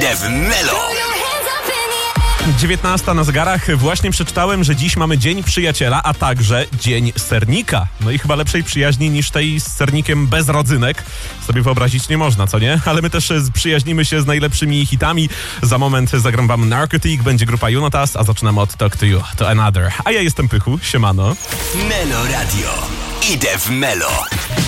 Idę w Melo. 19 na zegarach. Właśnie przeczytałem, że dziś mamy Dzień Przyjaciela, a także Dzień Sernika. No i chyba lepszej przyjaźni niż tej z sernikiem bez rodzynek sobie wyobrazić nie można, co nie? Ale my też przyjaźnimy się z najlepszymi hitami. Za moment zagram wam Narcotic, będzie grupa Jonatas, a zaczynamy od Talk to You, to Another. A ja jestem Pychu, siemano. Melo Radio. Idę w Melo.